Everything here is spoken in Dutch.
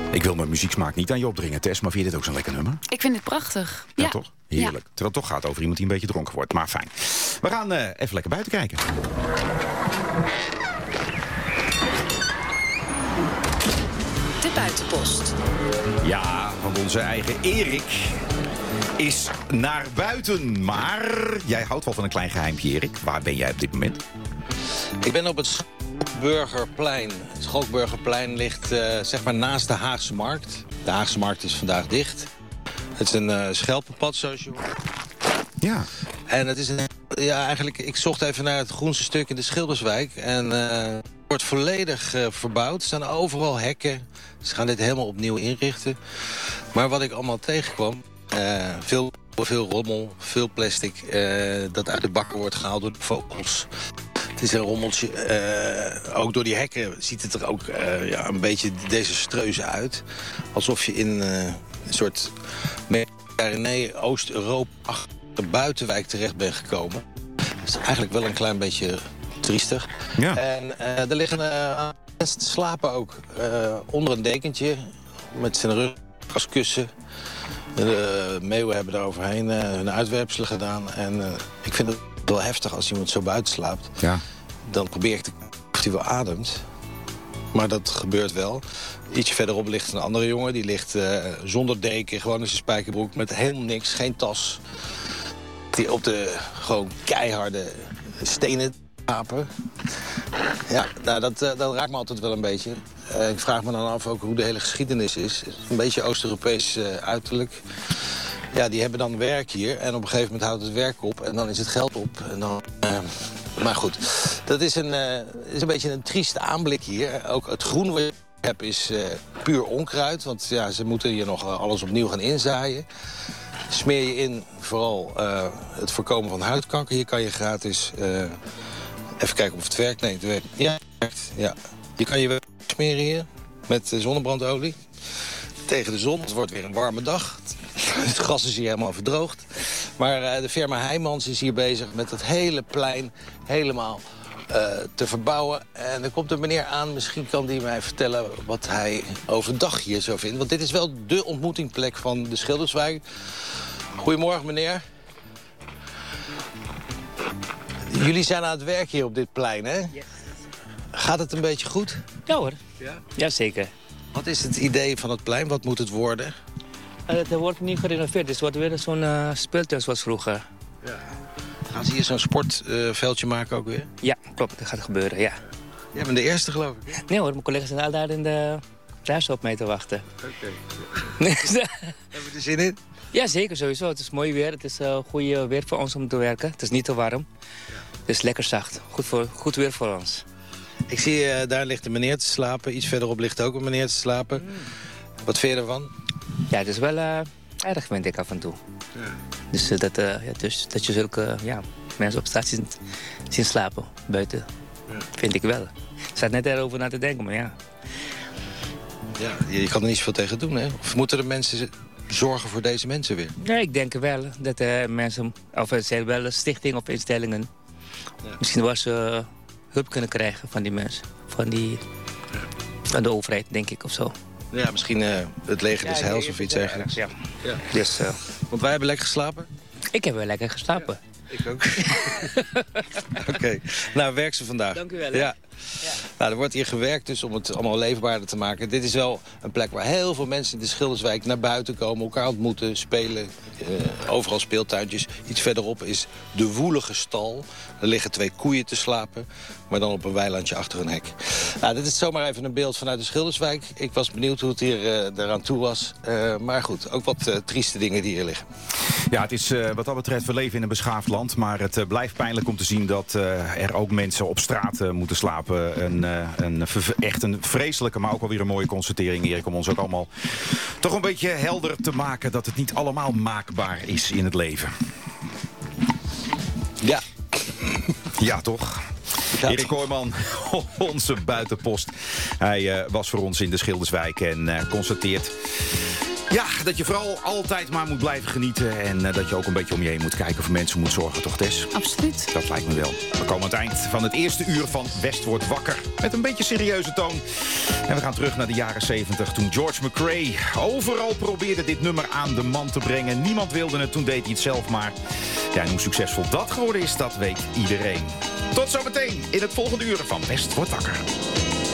Ik wil mijn muzieksmaak niet aan je opdringen, Tess, maar vind je dit ook zo'n lekker nummer? Ik vind het prachtig. Ja, toch? Heerlijk. Ja. Terwijl het toch gaat over iemand die een beetje dronken wordt. Maar fijn. We gaan even lekker buiten kijken. De buitenpost. Ja, want onze eigen Erik is naar buiten. Maar jij houdt wel van een klein geheimpje, Erik. Waar ben jij op dit moment? Ik ben op het Schalkburgerplein. Het Schalkburgerplein ligt zeg maar naast de Haagse Markt. De Haagse Markt is vandaag dicht. Het is een schelpenpad, zoals je hoort. Ja. En het is eigenlijk, ik zocht even naar het groenste stuk in de Schilderswijk. En het wordt volledig verbouwd. Er staan overal hekken. Ze gaan dit helemaal opnieuw inrichten. Maar wat ik allemaal tegenkwam, veel rommel, veel plastic dat uit de bakken wordt gehaald door de vogels. Het is een rommeltje. Ook door die hekken ziet het er ook een beetje desastreus uit. Alsof je in een soort Oost-Europa buitenwijk terecht bent gekomen. Dat is eigenlijk wel een klein beetje triestig. Ja. En er liggen mensen te slapen ook. Onder een dekentje met zijn rug als kussen. De meeuwen hebben er overheen hun uitwerpselen gedaan. En ik vind het wel heftig als iemand zo buiten slaapt. Ja. Dan probeer ik te kijken of hij wel ademt. Maar dat gebeurt wel. Ietsje verderop ligt een andere jongen. Die ligt zonder deken, gewoon in zijn spijkerbroek. Met helemaal niks, geen tas. Die op de gewoon keiharde stenen slapen. Ja, nou, dat raakt me altijd wel een beetje. Ik vraag me dan af ook hoe de hele geschiedenis is. Een beetje Oost-Europees uiterlijk. Ja, die hebben dan werk hier. En op een gegeven moment houdt het werk op. En dan is het geld op. En dan, maar goed, dat is een beetje een trieste aanblik hier. Ook het groen wat je hebt is puur onkruid. Want ja, ze moeten hier nog alles opnieuw gaan inzaaien. Smeer je in vooral het voorkomen van huidkanker. Hier kan je gratis... even kijken of het werkt. Nee, het werkt. Ja, het werkt. Ja. Je kan je smeren hier met zonnebrandolie. Tegen de zon. Het wordt weer een warme dag. Het gras is hier helemaal verdroogd. Maar de firma Heijmans is hier bezig met het hele plein helemaal te verbouwen. En er komt een meneer aan, misschien kan die mij vertellen wat hij overdag hier zo vindt. Want dit is wel de ontmoetingsplek van de Schilderswijk. Goedemorgen, meneer. Jullie zijn aan het werk hier op dit plein, hè? Yes. Gaat het een beetje goed? Ja hoor. Ja? Jazeker. Wat is het idee van het plein? Wat moet het worden? Het wordt niet gerenoveerd. Het wordt weer zo'n speeltuin zoals vroeger. Ja. Gaan ze hier zo'n sportveldje maken ook weer? Ja, klopt. Dat gaat gebeuren, ja. Jij bent de eerste, geloof ik, hè? Nee hoor, mijn collega's zijn al daar in de thuis op mee te wachten. Oké. Hebben we er zin in? Ja, zeker sowieso. Het is mooi weer. Het is goed weer voor ons om te werken. Het is niet te warm. Ja. Het is lekker zacht. Goed weer voor ons. Ik zie, daar ligt een meneer te slapen. Iets verderop ligt ook een meneer te slapen. Wat vind je ervan? Ja, het is wel erg, vind ik af en toe. Ja. Dus, dat je zulke mensen op straat zien slapen, buiten, vind ik wel. Ik zat net erover na te denken, maar ja. Ja, je kan er niet zoveel tegen doen, hè? Of moeten de mensen zorgen voor deze mensen weer? Ja, ik denk wel dat mensen, of er zijn wel stichtingen of instellingen, misschien wel ze hulp kunnen krijgen van die mensen. Van de overheid, denk ik, of zo. Ja, misschien het leger des heils of iets dergelijks. Ja. Ja. Dus, Want wij hebben lekker geslapen? ik heb wel lekker geslapen. Ja, ik ook. Oké. Nou, werk ze vandaag. Dank u wel. Hè? Ja. Ja. Nou, er wordt hier gewerkt dus om het allemaal leefbaarder te maken. Dit is wel een plek waar heel veel mensen in de Schilderswijk naar buiten komen, elkaar ontmoeten, spelen. Overal speeltuintjes. Iets verderop is de woelige stal. Er liggen 2 koeien te slapen, maar dan op een weilandje achter een hek. Nou, dit is zomaar even een beeld vanuit de Schilderswijk. Ik was benieuwd hoe het hier eraan toe was. Maar goed, ook wat trieste dingen die hier liggen. Ja, het is wat dat betreft, we leven in een beschaafd land. Maar het blijft pijnlijk om te zien dat er ook mensen op straat moeten slapen. Echt een vreselijke, maar ook wel weer een mooie constatering, Erik. Om ons ook allemaal toch een beetje helder te maken dat het niet allemaal maakbaar is in het leven. Ja. Ja, toch? Ja. Erik Kooijman, onze buitenpost. Hij was voor ons in de Schilderswijk en constateert Ja, dat je vooral altijd maar moet blijven genieten. En dat je ook een beetje om je heen moet kijken. Voor mensen moet zorgen, toch Tess? Absoluut. Dat lijkt me wel. We komen aan het eind van het eerste uur van West wordt wakker. Met een beetje serieuze toon. En we gaan terug naar de jaren 70. Toen George McRae overal probeerde dit nummer aan de man te brengen. Niemand wilde het, toen deed hij het zelf maar. Ja, en hoe succesvol dat geworden is, dat weet iedereen. Tot zometeen in het volgende uur van West wordt wakker.